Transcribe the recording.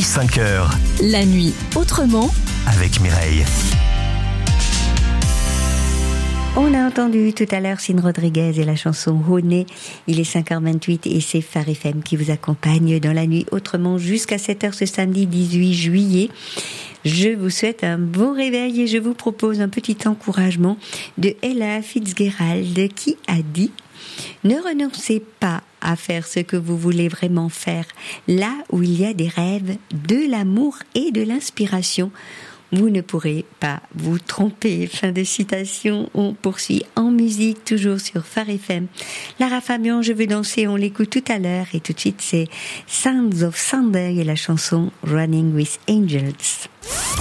5h. La nuit autrement Avec Mireille. On a entendu tout à l'heure Sin Rodriguez et la chanson Honey. Il est 5h28 et c'est Phare FM qui vous accompagne dans la nuit autrement jusqu'à 7h ce samedi 18 juillet. Je vous souhaite un bon réveil et je vous propose un petit encouragement de Ella Fitzgerald qui a dit « Ne renoncez pas à faire ce que vous voulez vraiment faire. Là où il y a des rêves, de l'amour et de l'inspiration, vous ne pourrez pas vous tromper. » Fin de citation. On poursuit en musique, toujours sur Phare FM. Lara Fabian, Je veux danser, on l'écoute tout à l'heure. Et tout de suite, c'est Sounds of Thunder et la chanson Running with Angels.